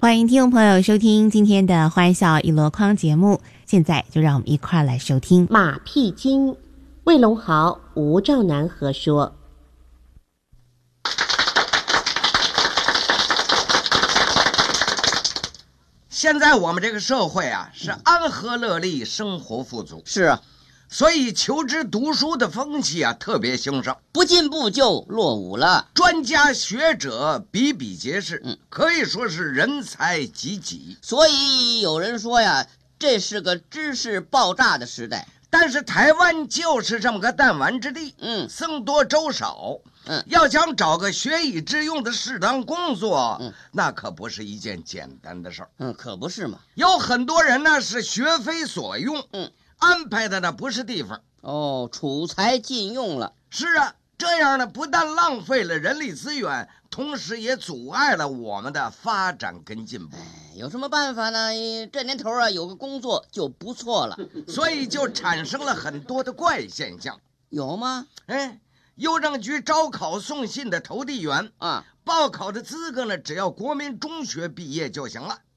欢迎听众朋友收听今天的欢笑一箩筐节目，现在就让我们一块儿来收听马屁精。魏龙豪、吴兆南合说。 现在我们这个社会啊，是安和乐利，生活富足。 是啊， 所以求知读书的风气啊特别兴盛， 不进步就落伍了。 专家学者比比皆是，可以说是人才济济。 所以有人说呀，这是个知识爆炸的时代。 但是台湾就是这么个弹丸之地，僧多粥少，要想找个学以致用的适当工作，那可不是一件简单的事儿。 可不是嘛。 有很多人呢是学非所用，安排的呢不是地方。 储才禁用了。 是啊，这样呢不但浪费了人力资源，同时也阻碍了我们的发展跟进步。 有什么办法呢？这年头啊，有个工作就不错了。 所以就产生了很多的怪现象。 有吗？ 邮政局招考送信的投递员啊，报考的资格呢，只要国民中学毕业就行了。